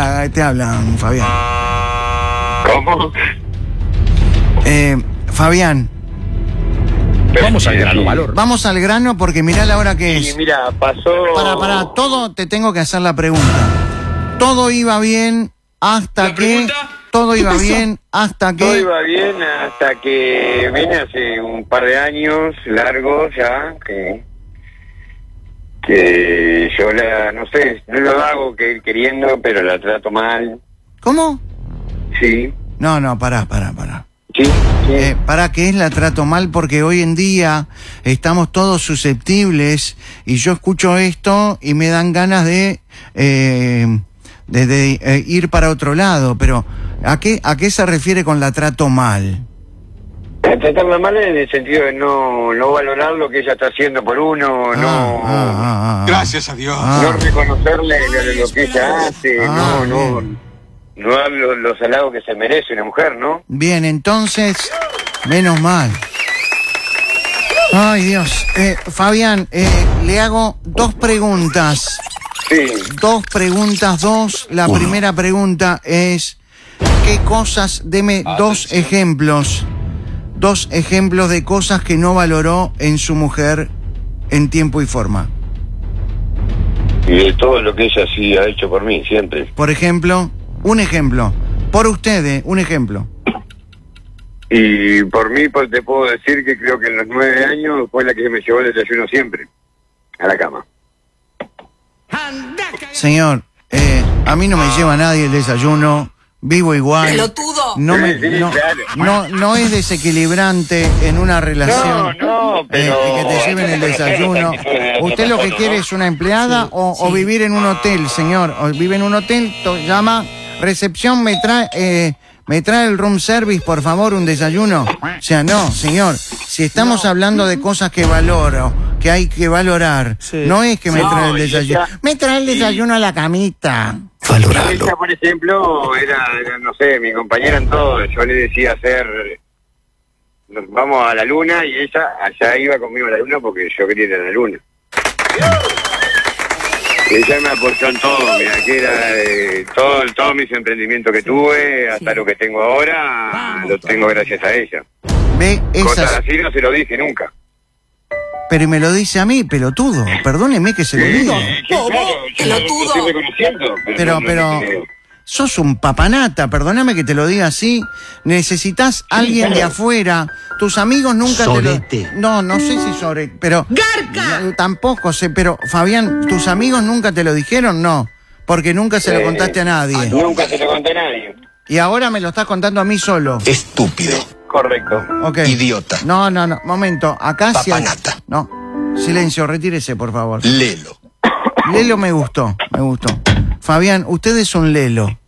te hablan, Fabián. ¿Cómo? Fabián. Vamos al grano, valor. Vamos al grano porque mirá la hora que es. Sí, mira, pasó... Para, todo te tengo que hacer la pregunta. Todo iba bien hasta que... Todo iba bien hasta que... Todo iba bien hasta que viene hace un par de años largos ya, que yo no sé, no lo hago queriendo, pero la trato mal. ¿Cómo? Sí. No, pará. Sí. ¿Para qué es la trato mal? Porque hoy en día estamos todos susceptibles y yo escucho esto y me dan ganas de ir para otro lado, pero ¿a qué se refiere con la trato mal? Tratarla mal en el sentido de no valorar lo que ella está haciendo por uno, Gracias a Dios. no reconocerle lo que ella hace, no dar los halagos que se merece una mujer, ¿no? Bien, entonces, menos mal. Ay, Dios. Fabián, le hago 2 preguntas. Sí. 2 preguntas. La primera pregunta es, ¿qué cosas? Deme 2 ejemplos. 2 ejemplos de cosas que no valoró en su mujer en tiempo y forma. Y de todo lo que ella sí ha hecho por mí, siempre. Por ejemplo, un ejemplo. Por usted, un ejemplo. Y por mí, pues, te puedo decir que creo que en los 9 años fue la que me llevó el desayuno siempre a la cama. Señor, a mí no me lleva nadie el desayuno. Vivo igual. ¡Pelotudo! No es desequilibrante en una relación. No, pero... que te lleven el desayuno. ¿Usted lo que quiere es una empleada o vivir en un hotel, señor? O vive en un hotel, llama, recepción, me trae el room service, por favor, un desayuno. O sea, no, señor. Si estamos hablando de cosas que valoro, que hay que valorar, no es que me trae el desayuno. Me trae el desayuno a la camita. Valorarlo. Ella, por ejemplo, era, no sé, mi compañera en todo. Yo le decía nos vamos a la luna y ella allá iba conmigo a la luna porque yo quería ir a la luna. Y ella me apoyó en todo, mira, que era todos mis emprendimientos que tuve, hasta lo que tengo ahora, lo tengo gracias a ella. Cosas así no se lo dije nunca. Pero me lo dice a mí, pelotudo. Perdóneme que se lo diga. Pelotudo. Estoy reconociendo. Pero sos un papanata, perdóname que te lo diga así. Necesitas alguien de afuera. Tus amigos nunca Sorete. No sé si sobre... Pero... ¡Garca! Tampoco sé, pero Fabián, ¿tus amigos nunca te lo dijeron? No. Porque nunca se lo contaste a nadie. Nunca se lo conté a nadie. Y ahora me lo estás contando a mí solo. Estúpido. Correcto. Ok. Idiota. No, momento. Acá sí hay... Papanata. No. Silencio, retírese, por favor. Lelo. Lelo me gustó. Fabián, usted es un lelo.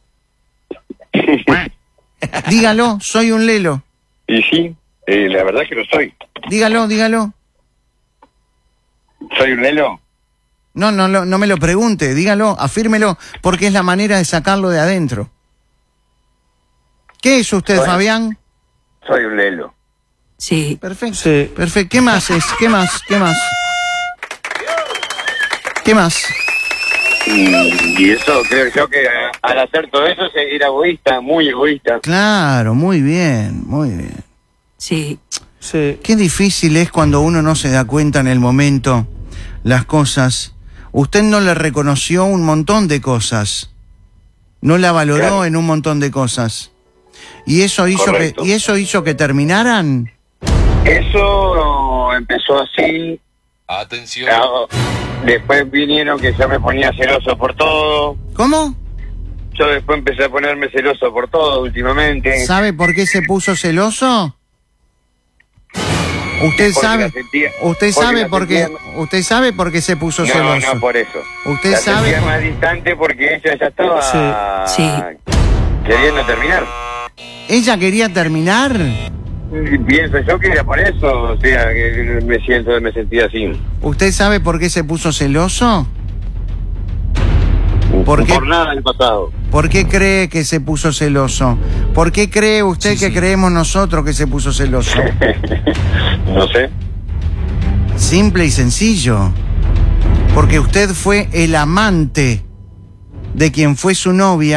Dígalo, soy un lelo. Y sí, la verdad que lo soy. Dígalo. ¿Soy un lelo? No me lo pregunte, dígalo, afírmelo, porque es la manera de sacarlo de adentro. ¿Qué es usted, Bueno. Fabián? Soy un lelo. Sí. Perfecto. Sí. Perfecto. ¿Qué más es? ¿Qué más? Y eso creo yo que al hacer todo eso era egoísta, muy egoísta. Claro, muy bien. Sí. Qué difícil es cuando uno no se da cuenta en el momento las cosas. Usted no le reconoció un montón de cosas. No la valoró Claro. en un montón de cosas. ¿Y eso Correcto. hizo que terminaran? Eso empezó así. Atención. Después vinieron que yo me ponía celoso por todo. ¿Cómo? Yo después empecé a ponerme celoso por todo últimamente. ¿Sabe por qué se puso celoso? ¿Usted Porque sabe? la sentía- ¿Usted porque sabe la por qué? sentía- ¿Usted sabe por qué se puso celoso? No, por eso. ¿Usted la sabe sentía por- más distante porque ella ya estaba Sí. queriendo terminar. ¿Ella quería terminar? Y pienso yo que era por eso, o sea, que me sentía así. ¿Usted sabe por qué se puso celoso? ¿Por qué? Por nada del pasado. ¿Por qué cree que se puso celoso? ¿Por qué cree usted que creemos nosotros que se puso celoso? No sé. Simple y sencillo. Porque usted fue el amante de quien fue su novia.